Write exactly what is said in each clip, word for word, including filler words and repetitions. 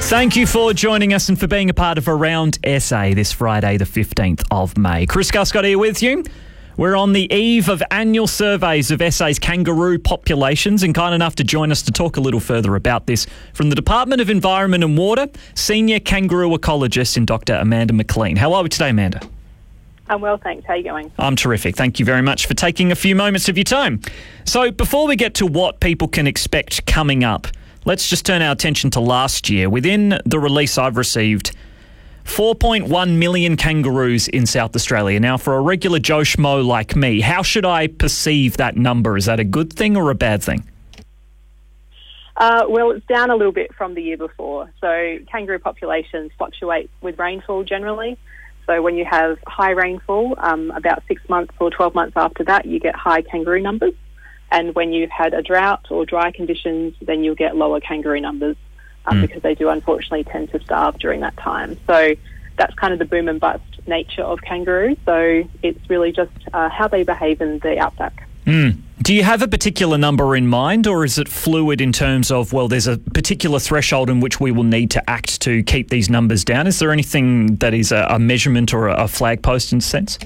Thank you for joining us and for being a part of Around S A this Friday, the fifteenth of May. Chris Guscott here with you. We're on the eve of annual surveys of S A's kangaroo populations, and kind enough to join us to talk a little further about this from the Department of Environment and Water, Senior Kangaroo Ecologist in Doctor Amanda McLean. How are we today, Amanda? I'm well, thanks. How are you going? I'm terrific. Thank you very much for taking a few moments of your time. So before we get to what people can expect coming up, let's just turn our attention to last year. Within the release I've received, four point one million kangaroos in South Australia. Now, for a regular Joe Schmo like me, how should I perceive that number? Is that a good thing or a bad thing? Uh, well, it's down a little bit from the year before. So kangaroo populations fluctuate with rainfall generally. So when you have high rainfall, um, about six months or twelve months after that, you get high kangaroo numbers. And when you've had a drought or dry conditions, then you'll get lower kangaroo numbers um, mm. because they do unfortunately tend to starve during that time. So that's kind of the boom and bust nature of kangaroos. So it's really just uh, how they behave in the outback. Mm. Do you have a particular number in mind, or is it fluid in terms of, well, there's a particular threshold in which we will need to act to keep these numbers down? Is there anything that is a, a measurement or a, a flag post in a sense?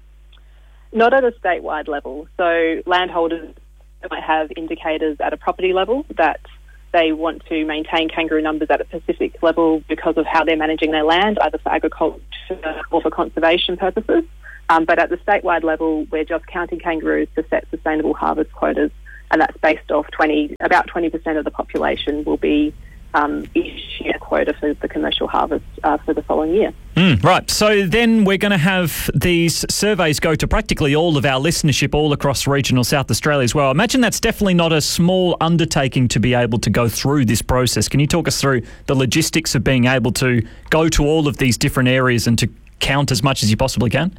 Not at a statewide level. So landholders might have indicators at a property level that they want to maintain kangaroo numbers at a specific level because of how they're managing their land, either for agriculture or for conservation purposes. Um, but at the statewide level, we're just counting kangaroos to set sustainable harvest quotas, and that's based off twenty, about twenty percent of the population will be um, issued a quota for the commercial harvest uh, for the following year. Mm, right. So then we're going to have these surveys go to practically all of our listenership all across regional South Australia as well. I imagine that's definitely not a small undertaking to be able to go through this process. Can you talk us through the logistics of being able to go to all of these different areas and to count as much as you possibly can?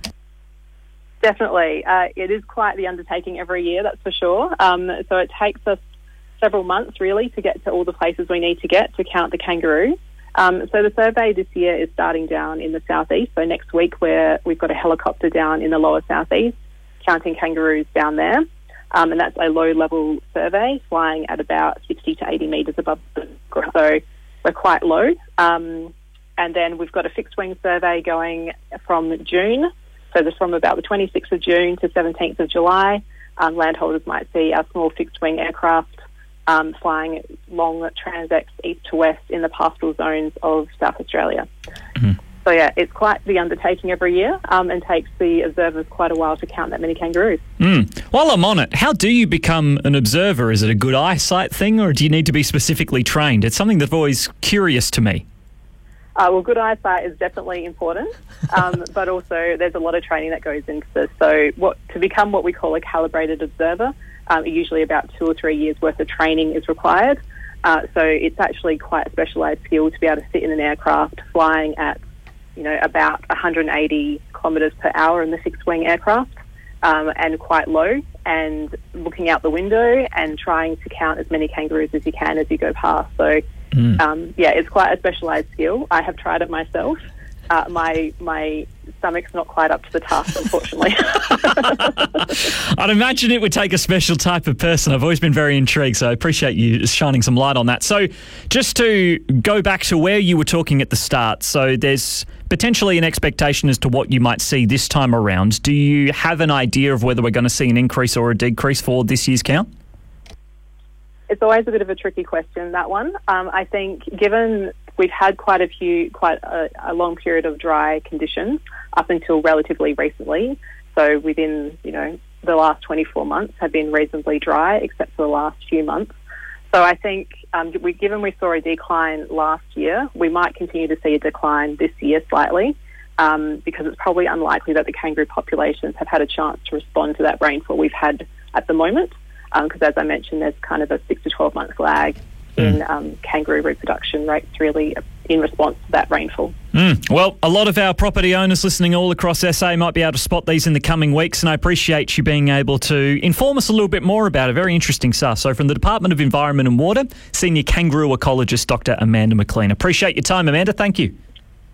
Definitely. Uh, it is quite the undertaking every year, that's for sure. Um, so it takes us several months, really, to get to all the places we need to get to count the kangaroo. Um, so the survey this year is starting down in the southeast. So next week we're, we've got a helicopter down in the lower southeast, counting kangaroos down there. Um, and that's a low-level survey, flying at about sixty to eighty metres above the ground. So we're quite low. Um, and then we've got a fixed-wing survey going from June. So this from about the twenty-sixth of June to seventeenth of July. Um, landholders might see our small fixed-wing aircraft um, flying long transects east to west in the pastoral zones of South Australia. Mm-hmm. So, yeah, it's quite the undertaking every year um, and takes the observers quite a while to count that many kangaroos. Mm. While I'm on it, how do you become an observer? Is it a good eyesight thing, or do you need to be specifically trained? It's something that's always curious to me. Uh, well, good eyesight is definitely important, um, but also there's a lot of training that goes into this. So what, to become what we call a calibrated observer, um, usually about two or three years' worth of training is required. Uh, so it's actually quite a specialised skill to be able to sit in an aircraft flying at, you know, about one hundred eighty kilometres per hour in the fixed-wing aircraft um, and quite low, and looking out the window and trying to count as many kangaroos as you can as you go past. So Mm. Um, yeah, it's quite a specialised skill. I have tried it myself. Uh, my my stomach's not quite up to the task, unfortunately. I'd imagine it would take a special type of person. I've always been very intrigued, so I appreciate you shining some light on that. So just to go back to where you were talking at the start, so there's potentially an expectation as to what you might see this time around. Do you have an idea of whether we're going to see an increase or a decrease for this year's count? It's always a bit of a tricky question, that one. Um, I think given we've had quite a few, quite a, a long period of dry conditions up until relatively recently, so within, you know, the last twenty-four months have been reasonably dry, except for the last few months. So I think um, we, given we saw a decline last year, we might continue to see a decline this year slightly, um, because it's probably unlikely that the kangaroo populations have had a chance to respond to that rainfall we've had at the moment. Because, um, as I mentioned, there's kind of a six to twelve month lag in mm. um, kangaroo reproduction rates, really, in response to that rainfall. Mm. Well, a lot of our property owners listening all across S A might be able to spot these in the coming weeks, and I appreciate you being able to inform us a little bit more about it. Very interesting stuff. So, from the Department of Environment and Water, Senior Kangaroo Ecologist Doctor Amanda McLean. Appreciate your time, Amanda. Thank you.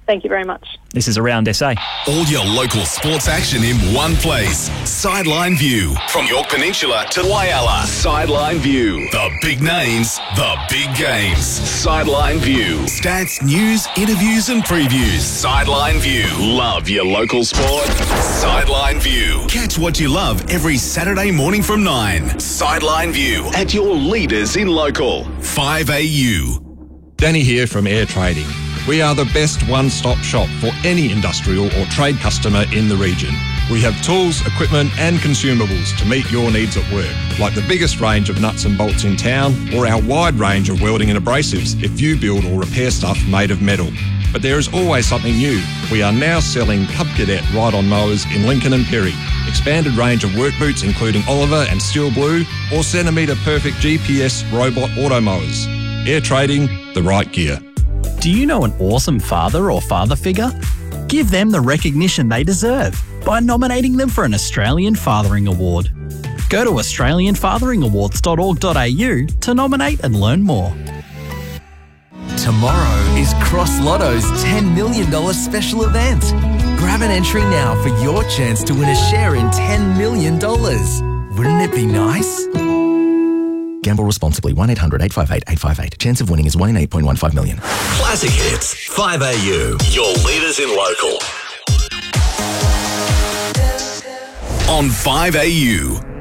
Thank you very much. This is Around S A. All your local sports action in one place. Sideline View. From York Peninsula to Whyalla. Sideline View. The big names, the big games. Sideline View. Stats, news, interviews and previews. Sideline View. Love your local sport? Sideline View. Catch what you love every Saturday morning from nine. Sideline View. At your leaders in local. five A U. Danny here from Air Trading. We are the best one-stop shop for any industrial or trade customer in the region. We have tools, equipment and consumables to meet your needs at work, like the biggest range of nuts and bolts in town or our wide range of welding and abrasives if you build or repair stuff made of metal. But there is always something new. We are now selling Cub Cadet ride-on mowers in Lincoln and Perry, expanded range of work boots including Oliver and Steel Blue, or Centimetre Perfect G P S robot auto mowers. Air Trading, the right gear. Do you know an awesome father or father figure? Give them the recognition they deserve by nominating them for an Australian Fathering Award. Go to australian fathering awards dot org dot a u to nominate and learn more. Tomorrow is Cross Lotto's ten million dollars special event. Grab an entry now for your chance to win a share in ten million dollars. Wouldn't it be nice? Gamble responsibly. one eight hundred eight five eight eight five eight. Chance of winning is one in eight point one five million. Classic Hits. five A U. Your leaders in local. On five A U.